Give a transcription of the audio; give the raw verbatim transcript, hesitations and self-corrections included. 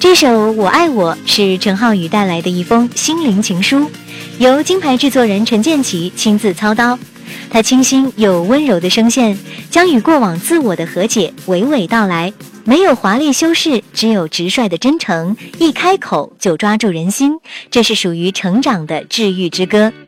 这首《我爱我》是陈浩宇带来的一封心灵情书，由金牌制作人陈建奇亲自操刀。他清新又温柔的声线，将与过往自我的和解娓娓道来，没有华丽修饰，只有直率的真诚，一开口就抓住人心，这是属于成长的治愈之歌。